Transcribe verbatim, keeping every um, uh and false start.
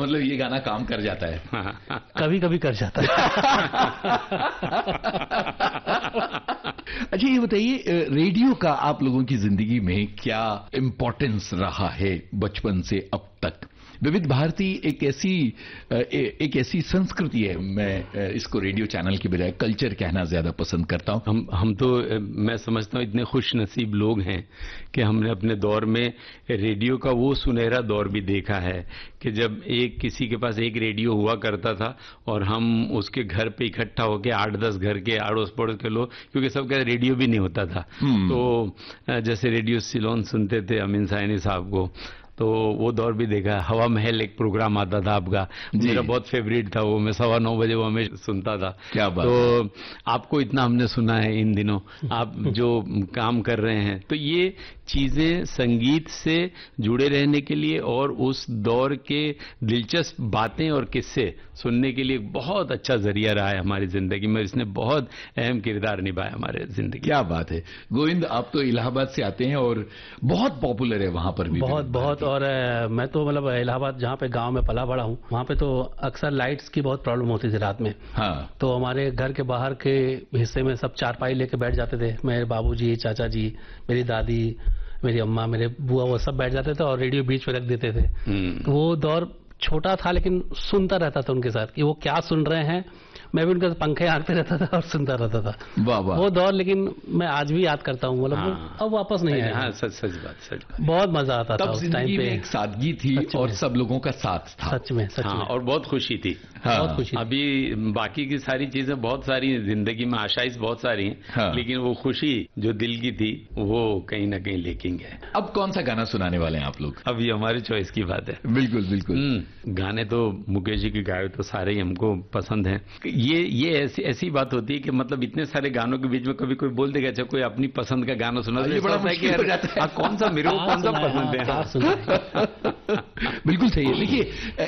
मतलब ये गाना काम कर जाता है? कभी कभी कर जाता है। अच्छा ये बताइए, रेडियो का आप लोगों की जिंदगी में क्या इम्पोर्टेंस रहा है बचपन से अब तक? विविध भारती एक ऐसी एक ऐसी संस्कृति है, मैं इसको रेडियो चैनल की बजाय कल्चर कहना ज्यादा पसंद करता हूं। हम हम तो मैं समझता हूं इतने खुश नसीब लोग हैं कि हमने अपने दौर में रेडियो का वो सुनहरा दौर भी देखा है कि जब एक किसी के पास एक रेडियो हुआ करता था और हम उसके घर पे इकट्ठा होकर आठ दस घर के आड़ोस पड़ोस के लोग, क्योंकि सबका रेडियो भी नहीं होता था, तो जैसे रेडियो सिलोन सुनते थे अमीन साइनी साहब को, तो वो दौर भी देखा। हवा महल एक प्रोग्राम आता था आपका, मेरा बहुत फेवरेट था वो, मैं सवा नौ बजे वो हमेशा सुनता था। क्या बात तो है? आपको इतना हमने सुना है इन दिनों, आप जो काम कर रहे हैं, तो ये चीजें संगीत से जुड़े रहने के लिए और उस दौर के दिलचस्प बातें और किस्से सुनने के लिए बहुत अच्छा जरिया रहा है हमारी जिंदगी में। इसने बहुत अहम किरदार निभाया हमारे जिंदगी। क्या बात है गोविंद, आप तो इलाहाबाद से आते हैं और बहुत पॉपुलर है वहां पर भी। बहुत बहुत और मैं तो मतलब इलाहाबाद जहाँ पे गांव में पला बड़ा हूँ, वहाँ पे तो अक्सर लाइट्स की बहुत प्रॉब्लम होती थी रात में। हाँ। तो हमारे घर के बाहर के हिस्से में सब चारपाई लेके बैठ जाते थे, मेरे बाबूजी, चाचा जी, मेरी दादी, मेरी अम्मा, मेरे बुआ, वो सब बैठ जाते थे और रेडियो बीच में रख देते थे। तो वो दौर छोटा था लेकिन सुनता रहता था उनके साथ कि वो क्या सुन रहे हैं, मैं भी उनके पंखे आंखते रहता था और सुनता रहता था। वाह वाह। वो दौर लेकिन मैं आज भी याद करता हूँ, मतलब हाँ। अब वापस नहीं आया। हाँ, सच सच बात, सच बात। बहुत मजा आता था उस टाइम पे। एक सादगी थी और सब लोगों का साथ था। सच में, सच हाँ, में। और बहुत खुशी थी। हाँ। बहुत खुशी। अभी बाकी की सारी चीजें बहुत सारी जिंदगी में, आशाइश बहुत सारी हैं, हाँ। लेकिन वो खुशी जो दिल की थी वो कहीं ना कहीं लेकिंग है। अब कौन सा गाना सुनाने वाले हैं आप लोग? अब ये हमारी चॉइस की बात है। बिल्कुल बिल्कुल। गाने तो मुकेश जी के गाए तो सारे ही हमको पसंद हैं। ये ये ऐसी ऐसी बात होती है कि मतलब इतने सारे गानों के बीच में कभी कोई बोल देगा अच्छा कोई अपनी पसंद का गाना सुना, ये बड़ा मुश्किल हो जाता है। कौन सा मेरे को कौन सा पसंद है। बिल्कुल सही है। देखिए